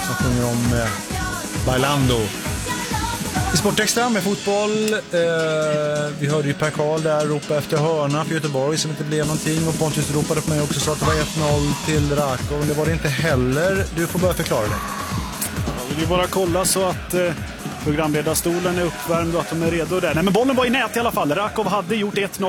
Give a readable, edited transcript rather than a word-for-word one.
som sjunger om Bailando. I Sportextra med fotboll. Vi hörde ju Per Karl där ropa efter hörna för Göteborg som inte blev någonting. Och Pontus ropade på mig också så att det var 1-0 till Rakov. Men det var det inte heller. Du får börja förklara det. Ja, vi bara kolla så att programledarstolen är uppvärmd och att de är redo där. Nej, men bollen var i nät i alla fall. Rakov hade gjort 1-0